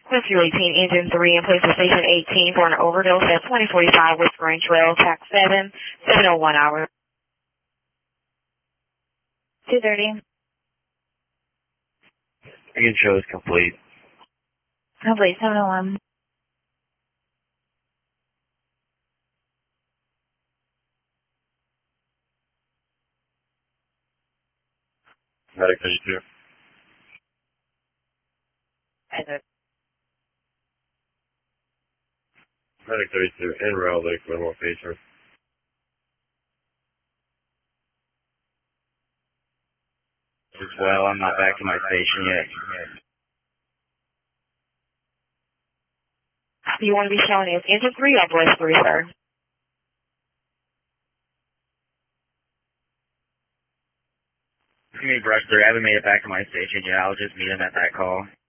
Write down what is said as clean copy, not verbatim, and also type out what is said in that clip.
Rescue 18, Engine 3, and police to Station 18 for an overdose at 2045 West Grand Trail, Tax 7, 701 hours. 2:30. Engine show is complete. Complete, 701. Medic 32. Medic 32, en route, Lake Glenmore patient. Well, I'm not back to my station yet. Do you want to be shown as Engine 3 or Voice 3, sir? Give me brush 3. I haven't made it back to my station yet. I'll just meet him at that call.